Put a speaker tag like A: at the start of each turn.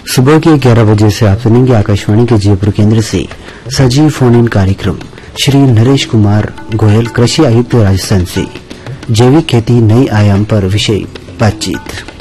A: सुबह के 11 बजे से आप सुनेंगे आकाशवाणी के जयपुर केंद्र से सजीव फोन इन कार्यक्रम। श्री नरेश कुमार गोयल, कृषि आयुक्त राजस्थान से, जैविक खेती नए आयाम पर विषय बातचीत।